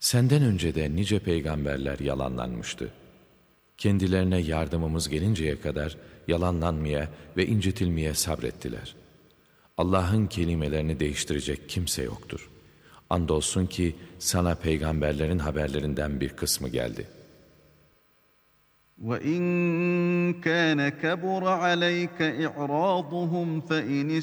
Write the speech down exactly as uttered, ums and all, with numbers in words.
Senden önce de nice peygamberler yalanlanmıştı. Kendilerine yardımımız gelinceye kadar yalanlanmaya ve incitilmeye sabrettiler. Allah'ın kelimelerini değiştirecek kimse yoktur. Andolsun ki sana peygamberlerin haberlerinden bir kısmı geldi. وَاِنْ كَانَ كَبُرَ عَلَيْكَ اِعْرَاضُهُمْ فَاِنِ